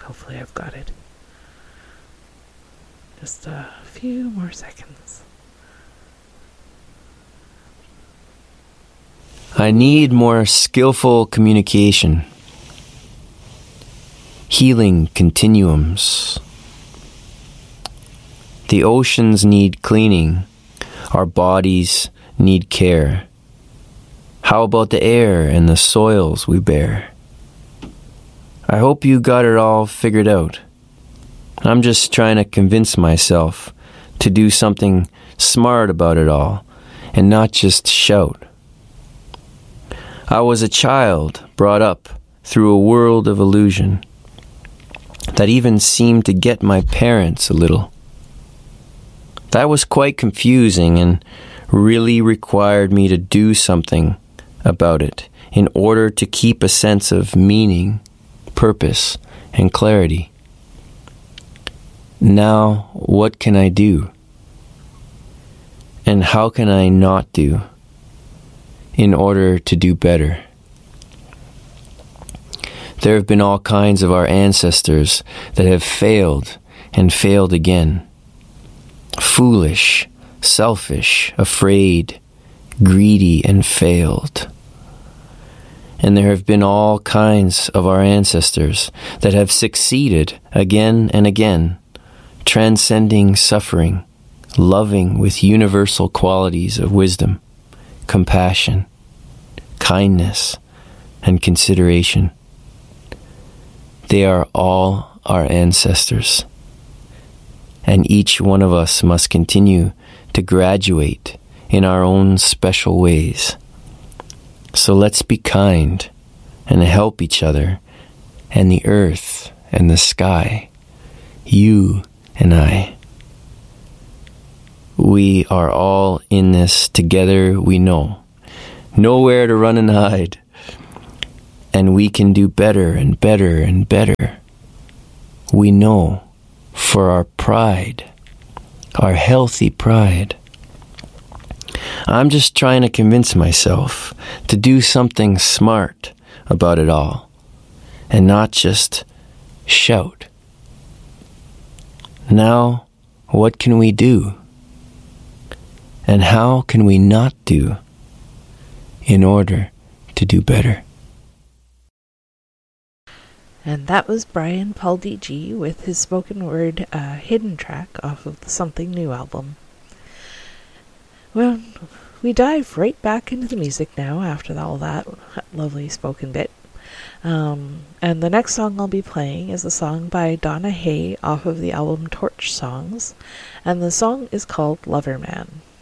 Hopefully I've got it. Just a few more seconds. I need more skillful communication. Healing continuums. The oceans need cleaning. Our bodies need care. How about the air and the soils we bear? I hope you got it all figured out. I'm just trying to convince myself to do something smart about it all and not just shout. I was a child brought up through a world of illusion that even seemed to get my parents a little. That was quite confusing and really required me to do something about it in order to keep a sense of meaning, purpose, and clarity. Now, what can I do? And how can I not do in order to do better? There have been all kinds of our ancestors that have failed and failed again. Foolish, selfish, afraid, greedy, and failed. And there have been all kinds of our ancestors that have succeeded again and again, transcending suffering, loving with universal qualities of wisdom, compassion, kindness, and consideration. They are all our ancestors, and each one of us must continue to graduate in our own special ways. So let's be kind and help each other and the earth and the sky, you and I. We are all in this together, we know. Nowhere to run and hide. And we can do better and better and better. We know, for our pride, our healthy pride. I'm just trying to convince myself to do something smart about it all and not just shout. Now, what can we do? And how can we not do in order to do better? And that was Brian Paldigi with his spoken word hidden track off of the Something New album. Well, we dive right back into the music now after all that lovely spoken bit. And the next song I'll be playing is a song by Donna Hay off of the album Torch Songs, and the song is called Lover Man.